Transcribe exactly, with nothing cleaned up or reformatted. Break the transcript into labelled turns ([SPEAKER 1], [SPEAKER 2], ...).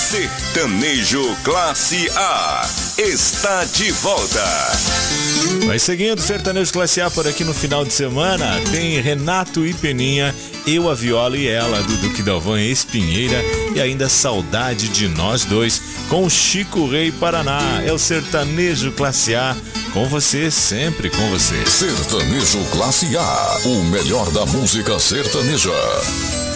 [SPEAKER 1] Sertanejo Classe A está de volta.
[SPEAKER 2] Vai seguindo Sertanejo Classe A por aqui no final de semana. Tem Renato e Peninha, Eu, a Viola e Ela, do Duque Dalvan e Espinheira, e ainda Saudade de Nós Dois com Chico Rei Paraná. É o Sertanejo Classe A, com você, sempre com você.
[SPEAKER 3] Sertanejo Classe A, o melhor da música sertaneja.